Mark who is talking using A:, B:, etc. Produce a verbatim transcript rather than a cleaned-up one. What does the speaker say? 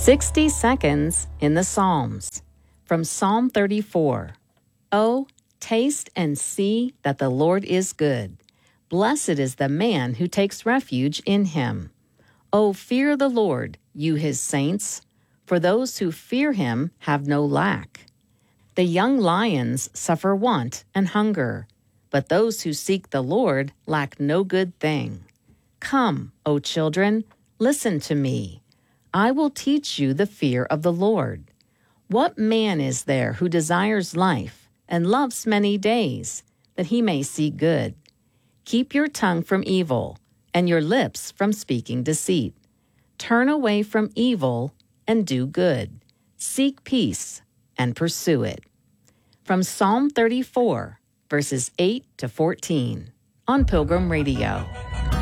A: sixty seconds in the Psalms. From Psalm thirty-four. Oh, taste and see that the Lord is good. Blessed is the man who takes refuge in him. Oh, fear the Lord, you his saints, for those who fear him have no lack. The young lions suffer want and hunger, but those who seek the Lord lack no good thing. Come, O children, listen to me. I will teach you the fear of the Lord. What man is there who desires life and loves many days, that he may see good? Keep your tongue from evil and your lips from speaking deceit. Turn away from evil and do good. Seek peace and pursue it. From Psalm thirty-four, verses eight to fourteen, on Pilgrim Radio.